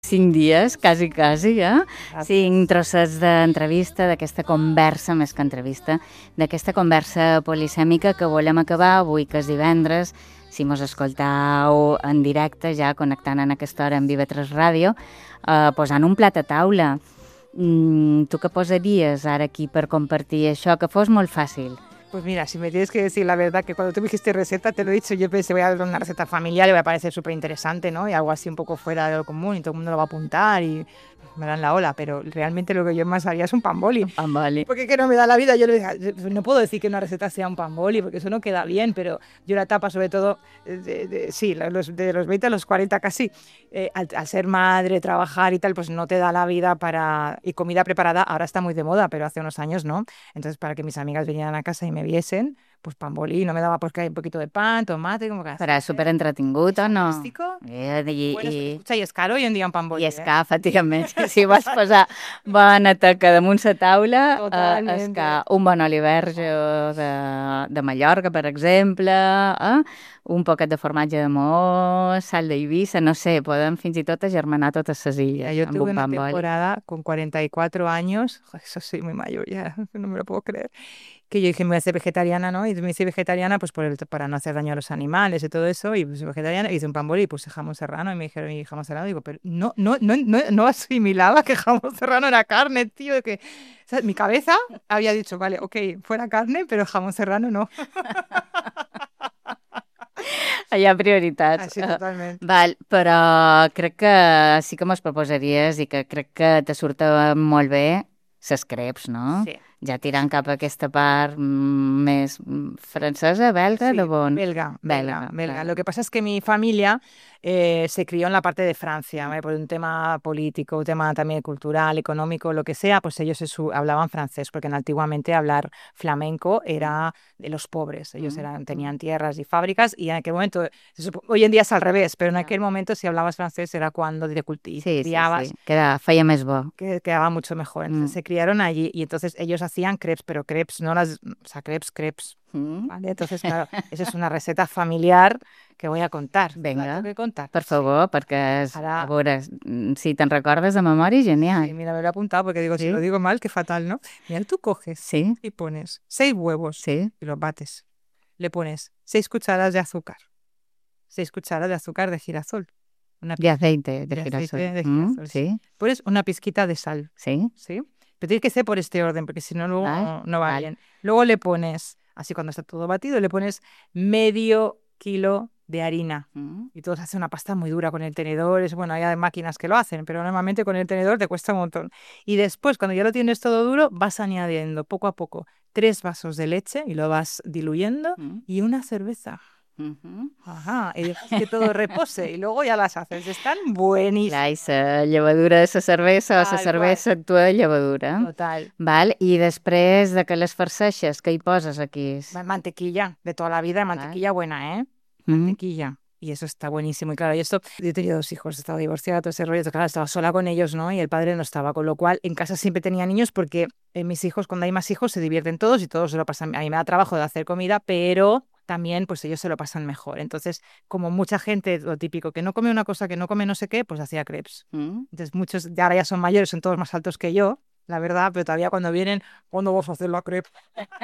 5 dies, quasi, eh? 5 trossets d'entrevista, d'aquesta conversa, més que entrevista, d'aquesta conversa polisèmica que volem acabar avui, que és divendres, si mos escoltau en directe, ja connectant en aquesta hora en Viva3 Ràdio, posant un plat a taula. Tu què posaries ara aquí per compartir això, que fos molt fàcil? Pues mira, si me tienes que decir la verdad, que cuando tú me dijiste receta, te lo he dicho, yo pensé, voy a ver una receta familiar y va a parecer súper interesante, ¿no? Y algo así un poco fuera de lo común y todo el mundo lo va a apuntar y me dan la ola, pero realmente lo que yo más haría es un pan boli. Pan boli. Porque que no me da la vida, yo no puedo decir que una receta sea un pan boli, porque eso no queda bien, pero yo la etapa sobre todo, de los 20 a los 40 casi, al ser madre, trabajar y tal, pues no te da la vida para... Y comida preparada ahora está muy de moda, pero hace unos años no. Entonces, para que mis amigas vinieran a casa y me viesen, pues pan boli, no me daba pues que hay un poquito de pan, tomate, como que... Serà superentretingut o no? Fantàstico. I, Bueno, escucha, i és caro hoy en dia un pan boli. I és car, efectivament. Si vas posar bona teca damunt la taula, és car. Un bon oliverge de Mallorca, per exemple, un poquet de formatge de Maó, sal d'Eivissa, no sé, podem fins i tot agermanar totes les illes Yo amb tuve un una pan boli. temporada con 44 años, eso soy muy mayor ya, no me lo puedo creer, que yo dije, me voy a hacer vegetariana, ¿no? Y me hice vegetariana pues para no hacer daño a los animales y todo eso, y pues vegetariana, hice un pan boli y puse jamón serrano, y me dijeron, ¿y jamón serrano? Digo, pero no asimilaba que jamón serrano era carne, tío, que... O sea, mi cabeza había dicho, vale, ok, fuera carne, pero jamón serrano no. Hi ha prioritats. Així, totalment. Val, però crec que sí que mos proposaries i que crec que te surten molt bé ses creps, no? Sí. Ja tirant cap a aquesta part més francesa, belga, Sí, de bon? belga. Lo que pasa es que mi familia se crió en la parte de Francia, ¿vale? Por un tema político, un tema también cultural, económico, lo que sea, pues ellos hablaban francés, porque antiguamente hablar flamenco era de los pobres. Ellos tenían tierras y fábricas, y en aquel momento, hoy en día es al revés, pero en aquel momento si hablabas francés era cuando te criabas. Sí, feia més bo. Que quedaba mucho mejor. Entonces se criaron allí y entonces ellos hacían crepes, pero crepes, no las, o sea, crepes. ¿Vale? Entonces, claro, esa es una receta familiar que voy a contar. Vinga, tengo que contar. per favor, perquè Ara... a veure, si te'n recordes de memòria, genial. Sí, mira, me lo he apuntado porque digo, si lo digo mal, qué fatal, ¿no? Mira, tú coges y pones 6 huevos y los bates. Le pones 6 cucharadas de azúcar. 6 cucharadas de azúcar de girasol. De aceite de girasol. Sí. Pones una pizquita de sal. Sí. Pero tiene que ser por este orden, porque si no, luego no va bien. Luego le pones, así cuando está todo batido, le pones medio kilo de harina. Y todo se hace una pasta muy dura con el tenedor. Bueno, hay máquinas que lo hacen, pero normalmente con el tenedor te cuesta un montón. Y después, cuando ya lo tienes todo duro, vas añadiendo poco a poco 3 vasos de leche y lo vas diluyendo y una cerveza. Ajá, y dejas que todo repose y luego ya las haces. Están buenísimas. Clar, i la llevadura de la cervesa o la cervesa actua de llevadura. Total. Val? I després de que les farceixes, què hi poses aquí? Mantequilla, de toda la vida, mantequilla buena, ¿eh? Mantequilla. Y eso está buenísimo. Y claro, yo he tenido 2 hijos, he estado divorciada, todo ese rollo. Claro, estaba sola con ellos, ¿no? Y el padre no estaba. Con lo cual, en casa siempre tenía niños porque mis hijos, cuando hay más hijos, se divierten todos y todos se lo pasan. A mí me da trabajo de hacer comida, pero también pues ellos se lo pasan mejor. Entonces, como mucha gente, lo típico, que no come una cosa, que no come no sé qué, pues hacía crepes. Entonces, muchos ahora ya son mayores, son todos más altos que yo, la verdad, pero todavía cuando vienen, ¿cuándo vas a hacer la crepe?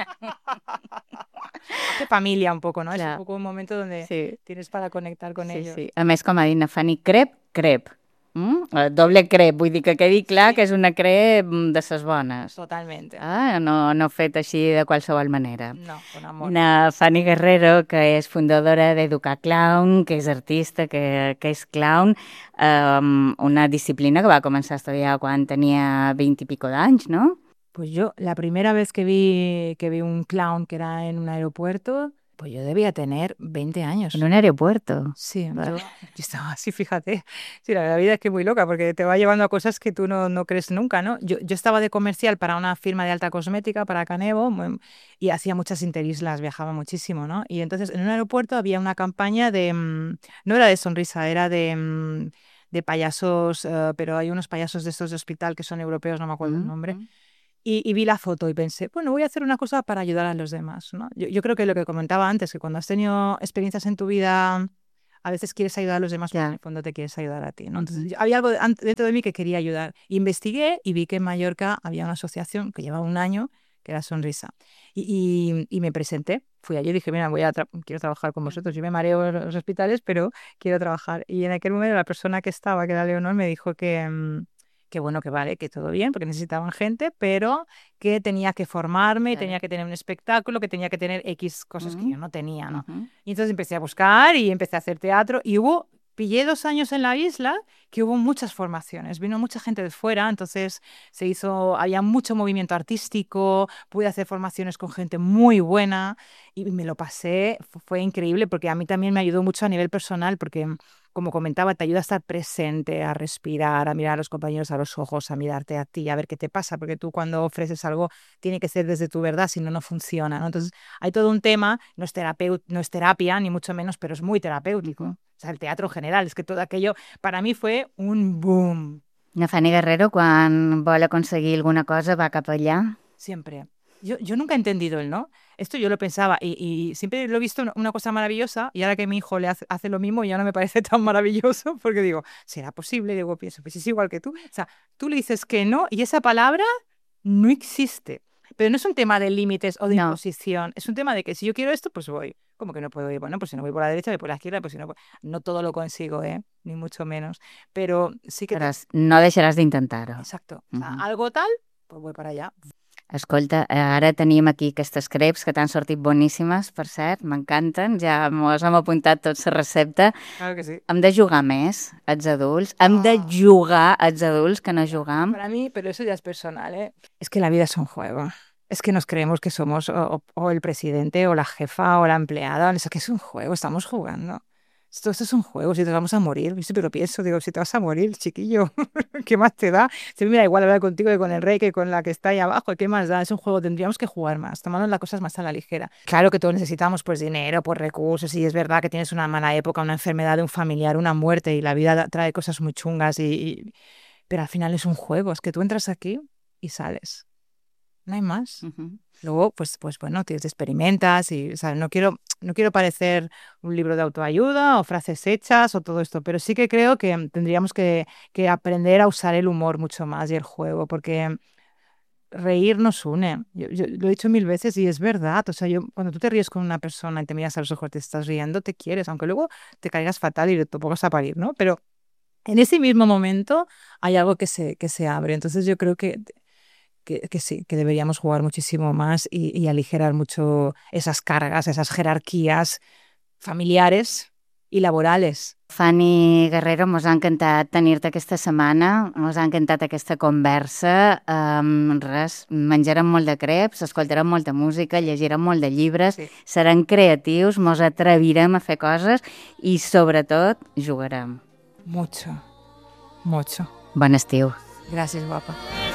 Hace familia un poco, ¿no? Clar. Es un poco un momento donde tienes para conectar con ellos. Sí. A més, com a dit na Fanny, crep. Doble crep, vull dir que quedi clar que és una crep de ses bones. Totalment. No fet així de qualsevol manera. No, con amor. Na Fanny Guerrero, que és fundadora d'Educar Clown, que és artista, que és clown, una disciplina que va començar a estudiar quan tenia 20 i pico d'anys, no? Pues yo, la primera vez que vi un clown que era en un aeropuerto, pues yo debía tener 20 años. ¿En un aeropuerto? Sí, yo estaba así, fíjate. Sí, la vida es que es muy loca porque te va llevando a cosas que tú no crees nunca, ¿no? Yo estaba de comercial para una firma de alta cosmética, para Canevo, y hacía muchas interislas, viajaba muchísimo, ¿no? Y entonces en un aeropuerto había una campaña no era de sonrisa, era de payasos, pero hay unos payasos de estos de hospital que son europeos, no me acuerdo el nombre. Y vi la foto y pensé, bueno, voy a hacer una cosa para ayudar a los demás, ¿no? Yo creo que lo que comentaba antes, que cuando has tenido experiencias en tu vida a veces quieres ayudar a los demás, pero en el fondo te quieres ayudar a ti, ¿no? Entonces había algo dentro de mí que quería ayudar. Investigué y vi que en Mallorca había una asociación que llevaba un año, que era Sonrisa. Y me presenté, fui allí y dije, mira, quiero trabajar con vosotros. Yo me mareo en los hospitales, pero quiero trabajar. Y en aquel momento la persona que estaba, que era Leonor, me dijo que bueno, que vale, que todo bien, porque necesitaban gente, pero que tenía que formarme, tenía que tener un espectáculo, que tenía que tener X cosas que yo no tenía, ¿no? Y entonces empecé a buscar y empecé a hacer teatro y pillé 2 años en la isla que hubo muchas formaciones, vino mucha gente de fuera, entonces había mucho movimiento artístico, pude hacer formaciones con gente muy buena y me lo pasé, fue increíble porque a mí también me ayudó mucho a nivel personal porque, como comentaba, te ayuda a estar presente, a respirar, a mirar a los compañeros a los ojos, a mirarte a ti, a ver qué te pasa, porque tú cuando ofreces algo tiene que ser desde tu verdad, si no, no funciona, ¿no? Entonces hay todo un tema, no es terapia, ni mucho menos, pero es muy terapéutico. O sea, el teatro en general, es que todo aquello para mí fue un boom. La Fanny Guerrero, quan vol aconseguir alguna cosa, va cap allà. Siempre. Yo nunca he entendido el no. Esto yo lo pensaba y siempre lo he visto una cosa maravillosa y ahora que mi hijo le hace lo mismo ya no me parece tan maravilloso porque digo, ¿será posible? Y luego pienso, pues es igual que tú. O sea, tú le dices que no y esa palabra no existe. Pero no es un tema de límites o de imposición, es un tema de que si yo quiero esto, pues voy. ¿Cómo que no puedo ir? Bueno, pues si no voy por la derecha, voy por la izquierda, pues si no, no todo lo consigo, ni mucho menos. Pero sí que... Però no deixaràs d'intentar-ho. Exacto. O sea, algo tal, pues voy para allá. Escolta, ara tenim aquí aquestes crepes que t'han sortit boníssimes, per cert, m'encanten, ja mos hem apuntat tots la recepta. Claro que sí. Hem de jugar més, els adults, hem de jugar els adults que no jugam. Para mí, pero eso ya es personal, ¿eh? Es que la vida es un juego. Es que nos creemos que somos o el presidente o la jefa o la empleada, es que es un juego, estamos jugando. Esto es un juego, si te vamos a morir, yo siempre lo pienso, digo, si te vas a morir, chiquillo, ¿qué más te da? Si me da igual hablar contigo que con el rey, que con la que está ahí abajo, ¿qué más da? Es un juego, tendríamos que jugar más, tomarnos las cosas más a la ligera. Claro que todos necesitamos pues dinero, pues recursos, y es verdad que tienes una mala época, una enfermedad de un familiar, una muerte, y la vida trae cosas muy chungas, pero al final es un juego, es que tú entras aquí y sales. No hay más. Luego, pues bueno, te experimentas y, o sea, no quiero parecer un libro de autoayuda o frases hechas o todo esto, pero sí que creo que tendríamos que aprender a usar el humor mucho más y el juego, porque reír nos une. Yo lo he dicho 1000 veces y es verdad. O sea, cuando tú te ríes con una persona y te miras a los ojos, te estás riendo, te quieres, aunque luego te caigas fatal y te pongas a parir, ¿no? Pero en ese mismo momento hay algo que se abre. Entonces yo creo que sí, que deberíamos jugar muchísimo más y aligerar mucho esas cargas, esas jerarquías familiares i laborals. Fanny Guerrero, mos ha encantat tenir-te aquesta setmana, mos ha encantat aquesta conversa. Menjarem molt de creps, escoltarem molta música, llegirem molt de llibres, serem creatius, mos atrevirem a fer coses i, sobretot, jugarem. Mucho, mucho. Bon estiu. Gràcies, guapa.